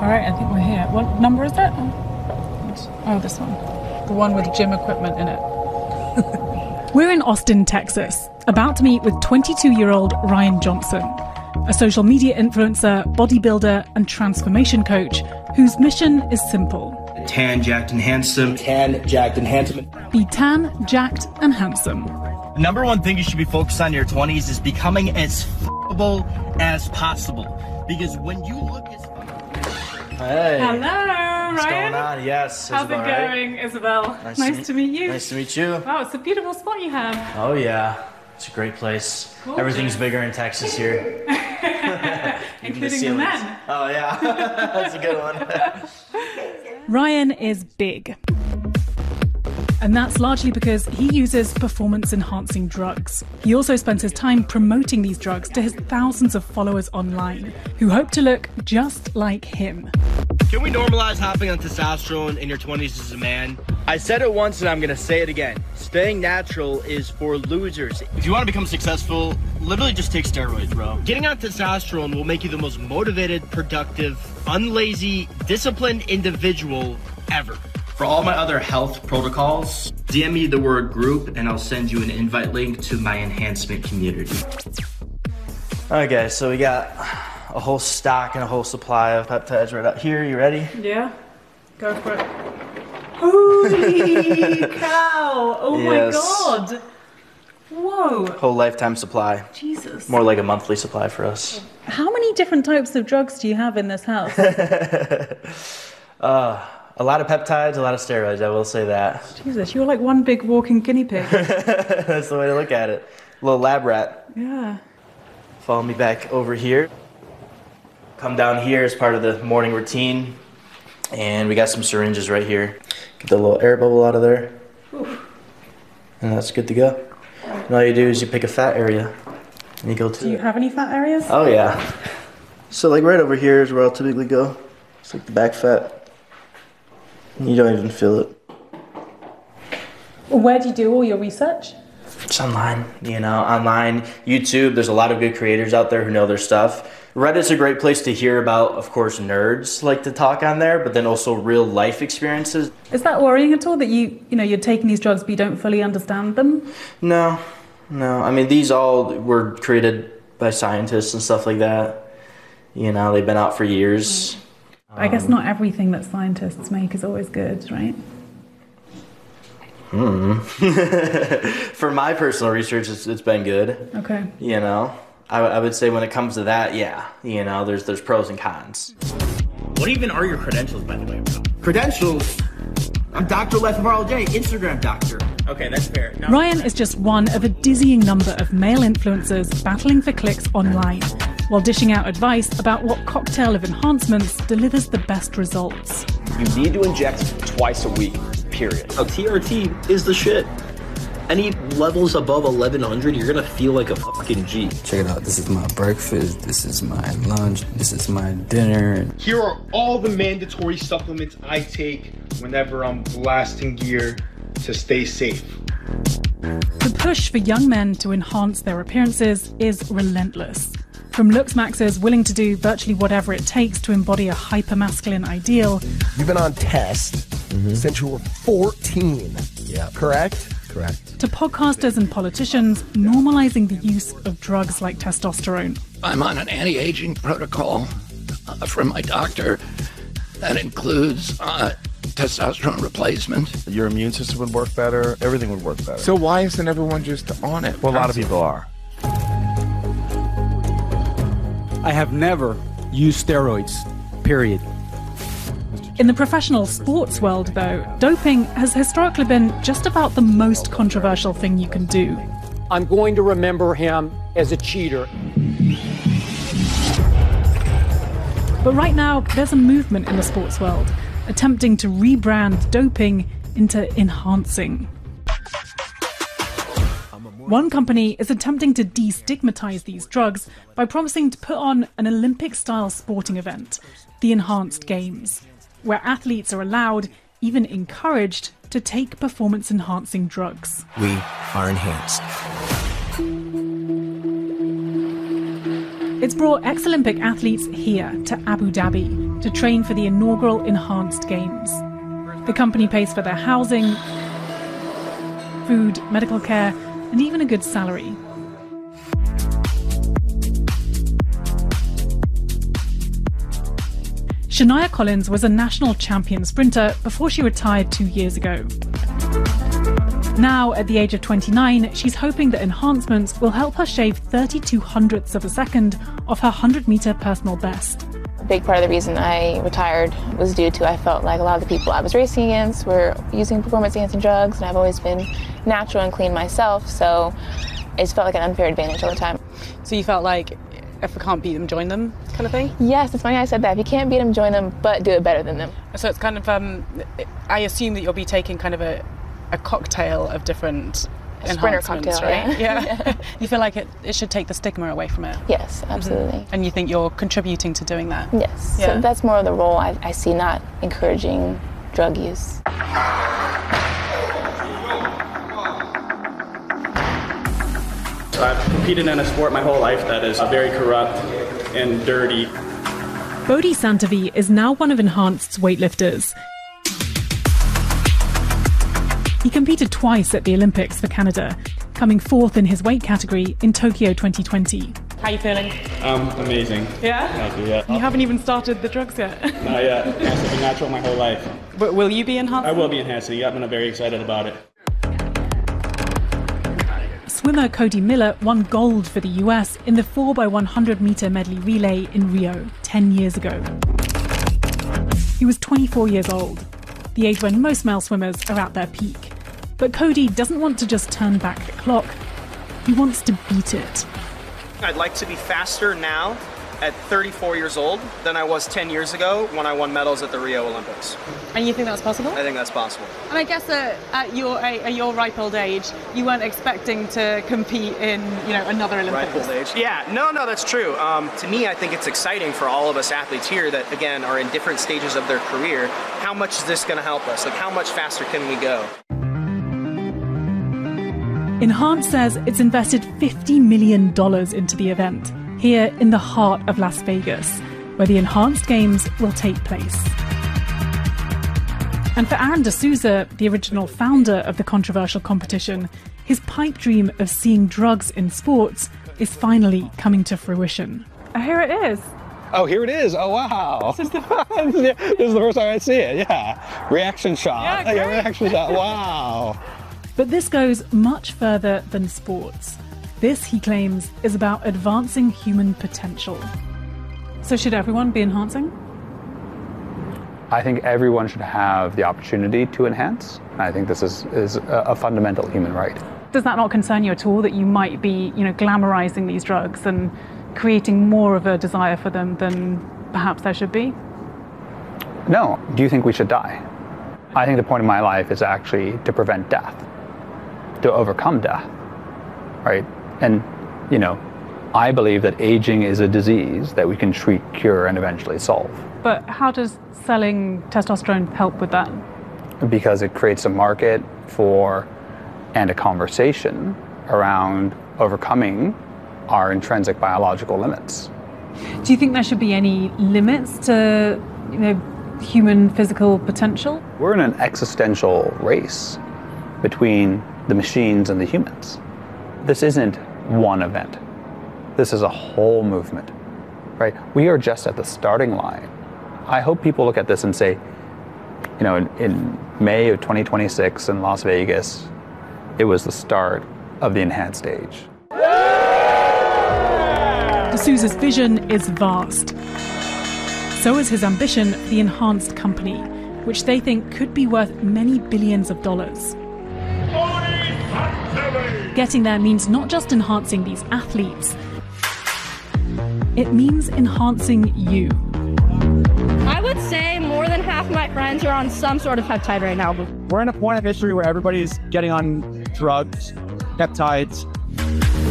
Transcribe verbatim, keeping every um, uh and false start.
All right, I think we're here. What number is that? Oh, this one. The one with gym equipment in it. We're in Austin, Texas, about to meet with twenty-two-year-old Ryan Johnson, a social media influencer, bodybuilder, and transformation coach whose mission is simple. Tan, jacked, and handsome. Tan, jacked, and handsome. Be tan, jacked, and handsome. The number one thing you should be focused on in your twenties is becoming as f***able as possible. Because when you look as... Hey. Hello, Ryan. What's going on? Yes. How's it going, right? Isabel? Nice, nice to, to meet you. Nice to meet you. Wow, it's a beautiful spot you have. Oh, yeah. It's a great place. Cool. Everything's bigger in Texas here. Including the, the men. Oh, yeah. That's a good one. Ryan is big. And that's largely because he uses performance-enhancing drugs. He also spends his time promoting these drugs to his thousands of followers online, who hope to look just like him. Can we normalize hopping on testosterone in your twenties as a man? I said it once and I'm gonna say it again. Staying natural is for losers. If you want to become successful, literally just take steroids, bro. Getting on testosterone will make you the most motivated, productive, unlazy, disciplined individual ever. For all my other health protocols, D M me the word group and I'll send you an invite link to my enhancement community. Okay, so we got a whole stock and a whole supply of peptides right out here. You ready? Yeah, go for it. Holy cow! Oh Yes. my god! Whoa! Whole lifetime supply. Jesus. More like a monthly supply for us. How many different types of drugs do you have in this house? uh, a lot of peptides, a lot of steroids, I will say that. Jesus, you're like one big walking guinea pig. That's the way to look at it. Little lab rat. Yeah. Follow me back over here. Come down here as part of the morning routine. And we got some syringes right here. Get the little air bubble out of there. Oof. And that's good to go. And all you do is you pick a fat area and you go to Do you it. have any fat areas? Oh yeah. So like right over here is where I'll typically go. It's like the back fat. You don't even feel it. Where do you do all your research? It's online, you know, online, YouTube. There's a lot of good creators out there who know their stuff. Reddit's a great place to hear about, of course, nerds like to talk on there, but then also real life experiences. Is that worrying at all that you, you know, you're taking these drugs but you don't fully understand them? No, no. I mean, these all were created by scientists and stuff like that. You know, they've been out for years. I guess not everything that scientists make is always good, right? Hmm. For my personal research, it's, it's been good. Okay. You know, I, I would say when it comes to that, yeah, you know, there's there's pros and cons. What even are your credentials, by the way, bro? Credentials? I'm Doctor Lefevar All J, Instagram doctor. Okay, that's fair. No. Ryan is just one of a dizzying number of male influencers battling for clicks online, while dishing out advice about what cocktail of enhancements delivers the best results. You need to inject twice a week, period. Oh, T R T is the shit. Any levels above eleven hundred, you're gonna feel like a fucking G. Check it out, this is my breakfast, this is my lunch, this is my dinner. Here are all the mandatory supplements I take whenever I'm blasting gear to stay safe. The push for young men to enhance their appearances is relentless. From looks maxers willing to do virtually whatever it takes to embody a hyper-masculine ideal. You've been on test mm-hmm. since you were fourteen, yeah. correct? Correct. To podcasters and politicians normalizing the use of drugs like testosterone. I'm on an anti-aging protocol uh, from my doctor that includes uh, testosterone replacement. Your immune system would work better, everything would work better. So why isn't everyone just on it? Well, a lot of people are. I have never used steroids, period. In the professional sports world, though, doping has historically been just about the most controversial thing you can do. I'm going to remember him as a cheater. But right now, there's a movement in the sports world attempting to rebrand doping into enhancing. One company is attempting to destigmatize these drugs by promising to put on an Olympic-style sporting event, the Enhanced Games, where athletes are allowed, even encouraged, to take performance-enhancing drugs. We are enhanced. It's brought ex-Olympic athletes here to Abu Dhabi to train for the inaugural Enhanced Games. The company pays for their housing, food, medical care, and even a good salary. Shania Collins was a national champion sprinter before she retired two years ago. Now, at the age of twenty-nine, she's hoping that enhancements will help her shave thirty-two hundredths of a second off her one hundred metre personal best. A big part of the reason I retired was due to I felt like a lot of the people I was racing against were using performance-enhancing drugs, and I've always been natural and clean myself, so I just felt like an unfair advantage all the time. So you felt like if we can't beat them, join them kind of thing? Yes, it's funny I said that. If you can't beat them, join them, but do it better than them. So it's kind of, um, I assume that you'll be taking kind of a, a cocktail of different a sprinter enhancements, cocktail, right? Yeah. Yeah. You feel like it, it should take the stigma away from it? Yes, absolutely. Mm-hmm. And you think you're contributing to doing that? Yes. Yeah. So that's more of the role I, I see, not encouraging drug use. I've competed in a sport my whole life that is very corrupt and dirty. Bodhi Santavi is now one of Enhanced's weightlifters. He competed twice at the Olympics for Canada, coming fourth in his weight category in Tokyo twenty twenty. How are you feeling? Um, amazing. Yeah? Happy, yeah. You haven't even started the drugs yet? Not yet. I've been natural my whole life. But will you be enhancing? I will be enhancing. Yeah, I'm very excited about it. Swimmer Cody Miller won gold for the U S in the four by one hundred metre medley relay in Rio ten years ago. He was twenty-four years old, the age when most male swimmers are at their peak. But Cody doesn't want to just turn back the clock. He wants to beat it. I'd like to be faster now at thirty-four years old than I was ten years ago when I won medals at the Rio Olympics. And you think that's possible? I think that's possible. And I guess uh, at your at your ripe old age, you weren't expecting to compete in, you know, another Olympics. Ripe old age? Yeah, no, no, that's true. Um, to me, I think it's exciting for all of us athletes here that, again, are in different stages of their career. How much is this going to help us? Like, how much faster can we go? Enhanced says it's invested fifty million dollars into the event, here in the heart of Las Vegas, where the Enhanced Games will take place. And for Aaron D'Souza, the original founder of the controversial competition, his pipe dream of seeing drugs in sports is finally coming to fruition. Oh, here it is. Oh, here it is. Oh, wow. This is the, this is the first time I see it, yeah. Reaction shot. Yeah, great. Reaction shot, wow. But this goes much further than sports. This, he claims, is about advancing human potential. So should everyone be enhancing? I think everyone should have the opportunity to enhance. I think this is, is a, a fundamental human right. Does that not concern you at all, that you might be, you know, glamorizing these drugs and creating more of a desire for them than perhaps there should be? No. Do you think we should die? I think the point of my life is actually to prevent death, to overcome death, right? And, you know, I believe that aging is a disease that we can treat, cure, and eventually solve. But how does selling testosterone help with that? Because it creates a market for and a conversation around overcoming our intrinsic biological limits. Do you think there should be any limits to, you know, human physical potential? We're in an existential race between the machines and the humans. This isn't one event. This is a whole movement, right? We are just at the starting line. I hope people look at this and say, you know, in, in May of twenty twenty-six in Las Vegas, it was the start of the enhanced age. D'Souza's vision is vast. So is his ambition for the Enhanced company, which they think could be worth many billions of dollars. Getting there means not just enhancing these athletes, it means enhancing you. I would say more than half of my friends are on some sort of peptide right now. We're in a point of history where everybody's getting on drugs, peptides,